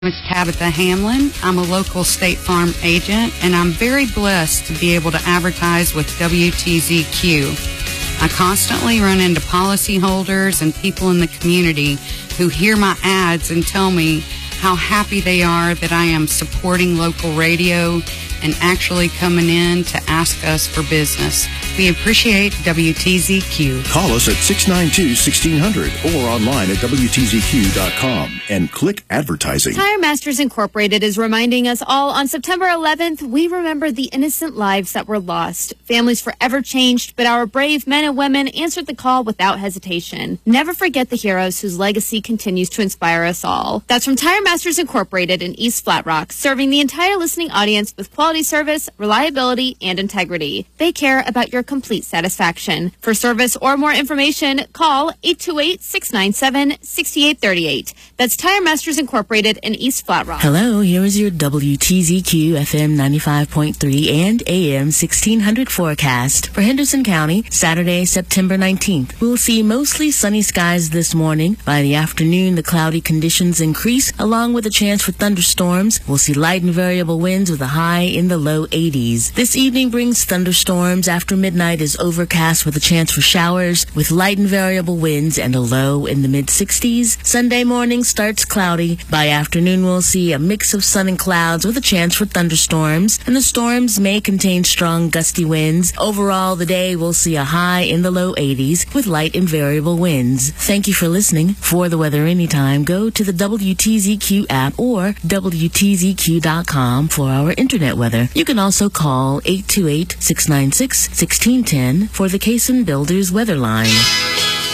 It's Tabitha Hamlin. I'm a local State Farm agent, and I'm very blessed to be able to advertise with WTZQ. I constantly run into policyholders and people in the community who hear my ads and tell me how happy they are that I am supporting local radio and actually coming in to ask us for business. We appreciate WTZQ. Call us at 692-1600 or online at WTZQ.com and click advertising. Tire Masters Incorporated is reminding us all on September 11th, we remember the innocent lives that were lost. Families forever changed, but our brave men and women answered the call without hesitation. Never forget the heroes whose legacy continues to inspire us all. That's from Tire Masters Incorporated in East Flat Rock, serving the entire listening audience with quality service, reliability, and integrity. They care about your complete satisfaction. For service or more information, call 828-697-6838. That's Tire Masters Incorporated in East Flat Rock. Hello, here is your WTZQ FM 95.3 and AM 1600 forecast for Henderson County, Saturday, September 19th. We'll see mostly sunny skies this morning. By the afternoon, the cloudy conditions increase, along with a chance for thunderstorms. We'll see light and variable winds with a high in the low 80s. This evening brings thunderstorms. After midnight is overcast with a chance for showers, with light and variable winds and a low in the mid-60s. Sunday morning starts cloudy. By afternoon, we'll see a mix of sun and clouds with a chance for thunderstorms, and the storms may contain strong gusty winds. Overall, the day will see a high in the low 80s with light and variable winds. Thank you for listening. For the weather anytime, go to the WTZQ app or WTZQ.com for our internet weather. You can also call 828-696-1610 for the Cason Builders weather line.